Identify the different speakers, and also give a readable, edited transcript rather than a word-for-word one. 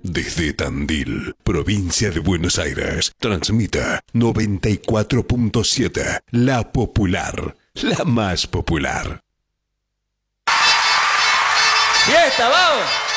Speaker 1: Desde Tandil, provincia de Buenos Aires, transmite 94.7, La Popular, la más popular.
Speaker 2: ¡Fiesta, vamos!